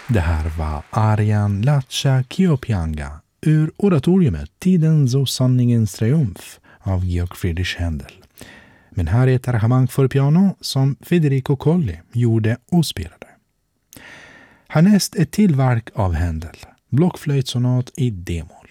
Det här var Arian Lacha Kiopianga ur oratoriumet Tidens och sanningens triumf av Georg Friedrich Händel. Men här är ett arrangemang för piano som Federico Colli gjorde och spelade. Härnäst ett till verk av Händel, blockflöjtsonat i D-moll.